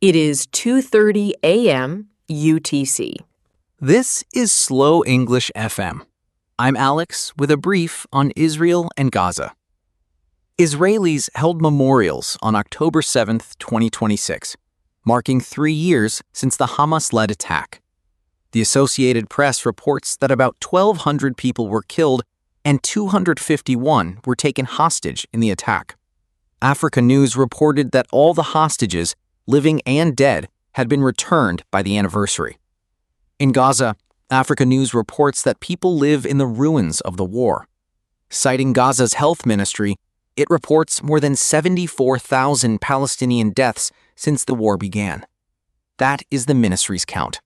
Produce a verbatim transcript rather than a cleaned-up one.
It is two thirty a m U T C. This is Slow English F M. I'm Alex with a brief on Israel and Gaza. Israelis held memorials on October seventh, twenty twenty-six, marking three years since the Hamas-led attack. The Associated Press reports that about twelve hundred people were killed and two hundred fifty-one were taken hostage in the attack. Africa News reported that all the hostages, living and dead, had been returned by the anniversary. In Gaza, Africa News reports that people live in the ruins of the war. Citing Gaza's health ministry, it reports more than seventy-four thousand Palestinian deaths since the war began. That is the ministry's count.